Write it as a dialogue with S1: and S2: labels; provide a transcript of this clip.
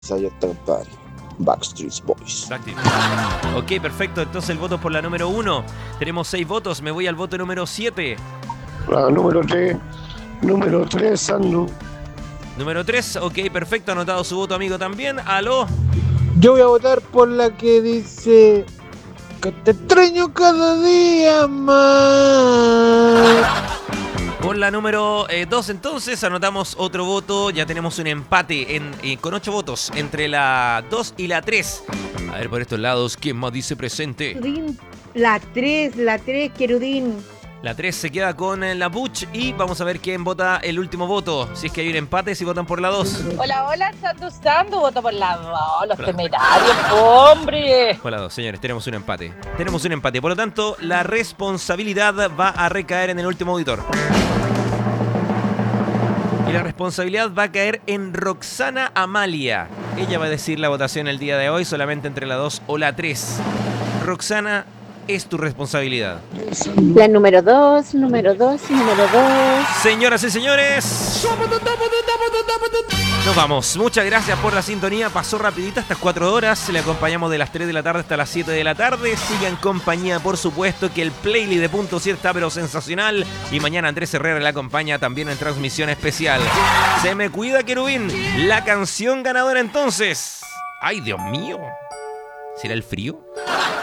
S1: Ahí está, compadre. Backstreet Boys.
S2: Ok, perfecto. Entonces el voto es por la número 1. Tenemos 6 votos. Me voy al voto número 7.
S1: La número 3. Número 3, Sandu.
S2: Número 3. Ok, perfecto. Anotado su voto, amigo, también. Aló.
S3: Yo voy a votar por la que dice que te extraño cada día más.
S2: Por la número 2, entonces, anotamos otro voto. Ya tenemos un empate con 8 votos entre la 2 y la 3. A ver, por estos lados, ¿quién más dice presente?
S4: Querudín, la 3, Querudín.
S2: La 3 se queda con la Butch y vamos a ver quién vota el último voto. Si es que hay un empate, si votan por la 2.
S5: Hola, Sandu, voto por la 2, los temerarios, hombre.
S2: Por la 2, señores, tenemos un empate. Tenemos un empate, por lo tanto, la responsabilidad va a recaer en el último auditor. Y la responsabilidad va a caer en Roxana Amalia. Ella va a decir la votación el día de hoy, solamente entre la 2 o la 3. Roxana, es tu responsabilidad.
S4: La número 2.
S2: Señoras y señores, nos vamos. Muchas gracias por la sintonía. Pasó rapidita, estas 4 horas. Le acompañamos de las 3 de la tarde hasta las 7 de la tarde. Sigan compañía, por supuesto, que el playlist de Punto C está pero sensacional. Y mañana Andrés Herrera le acompaña también en transmisión especial. Se me cuida, querubín. La canción ganadora entonces. ¡Ay, Dios mío! ¿Será el frío?